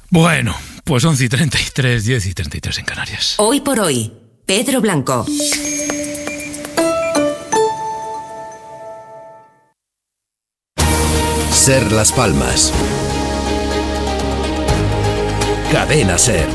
Bueno, pues 11:33, 10:33 en Canarias. Hoy por hoy, Pedro Blanco. Ser Las Palmas. Cadena Ser.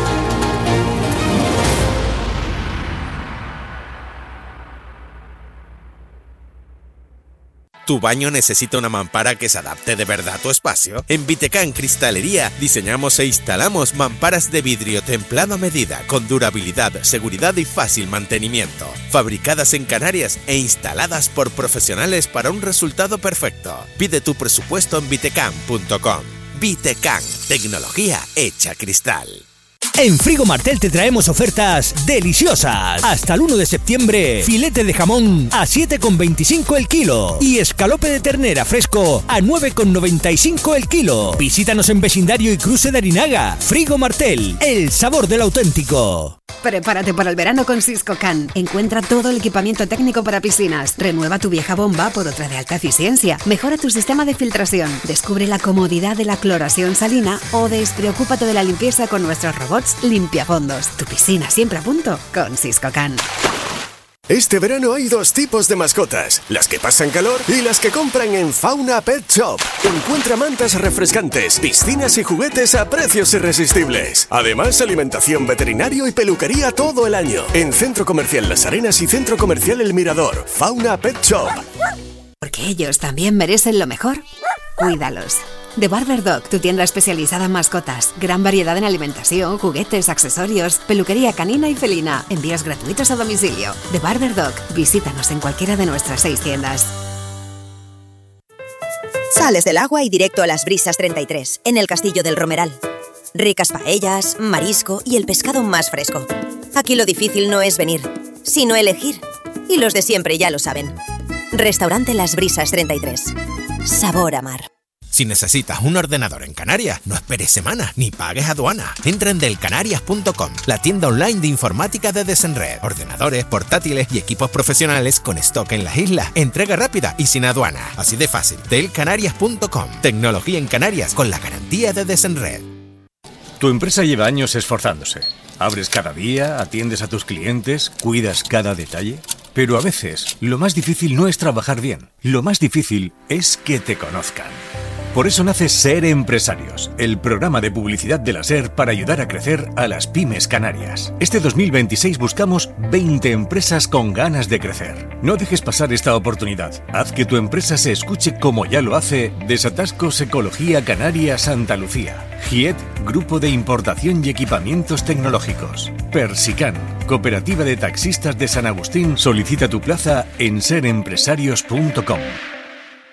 ¿Tu baño necesita una mampara que se adapte de verdad a tu espacio? En Vitecán Cristalería diseñamos e instalamos mamparas de vidrio templado a medida, con durabilidad, seguridad y fácil mantenimiento. Fabricadas en Canarias e instaladas por profesionales para un resultado perfecto. Pide tu presupuesto en vitecán.com. Vitecán, tecnología hecha cristal. En Frigo Martel te traemos ofertas deliciosas. Hasta el 1 de septiembre, filete de jamón a 7,25 el kilo y escalope de ternera fresco a 9,95 el kilo. Visítanos en Vecindario y Cruce de Arinaga. Frigo Martel, el sabor del auténtico. Prepárate para el verano con Siscocan. Encuentra todo el equipamiento técnico para piscinas. Renueva tu vieja bomba por otra de alta eficiencia. Mejora tu sistema de filtración. Descubre la comodidad de la cloración salina o despreocúpate de la limpieza con nuestros robots limpiafondos. Tu piscina siempre a punto con Siscocan. Este verano hay dos tipos de mascotas, las que pasan calor y las que compran en Fauna Pet Shop. Encuentra mantas refrescantes, piscinas y juguetes a precios irresistibles. Además, alimentación, veterinario y peluquería todo el año. En Centro Comercial Las Arenas y Centro Comercial El Mirador. Fauna Pet Shop. Porque ellos también merecen lo mejor. Cuídalos. The Barber Dog, tu tienda especializada en mascotas. Gran variedad en alimentación, juguetes, accesorios, peluquería canina y felina. Envíos gratuitos a domicilio. The Barber Dog. Visítanos en cualquiera de nuestras 6 tiendas. Sales del agua y directo a Las Brisas 33, en el Castillo del Romeral. Ricas paellas, marisco y el pescado más fresco. Aquí lo difícil no es venir, sino elegir. Y los de siempre ya lo saben. Restaurante Las Brisas 33. Sabor a mar. Si necesitas un ordenador en Canarias, no esperes semanas ni pagues aduana. Entra en delcanarias.com, la tienda online de informática de Desenred. Ordenadores, portátiles y equipos profesionales con stock en las islas. Entrega rápida y sin aduana. Así de fácil. Delcanarias.com. Tecnología en Canarias con la garantía de Desenred. Tu empresa lleva años esforzándose. Abres cada día, atiendes a tus clientes, cuidas cada detalle. Pero a veces, lo más difícil no es trabajar bien. Lo más difícil es que te conozcan. Por eso nace Ser Empresarios, el programa de publicidad de la SER para ayudar a crecer a las pymes canarias. Este 2026 buscamos 20 empresas con ganas de crecer. No dejes pasar esta oportunidad. Haz que tu empresa se escuche como ya lo hace Desatascos Ecología Canaria Santa Lucía. GIET, Grupo de Importación y Equipamientos Tecnológicos. Persican, Cooperativa de Taxistas de San Agustín. Solicita tu plaza en serempresarios.com.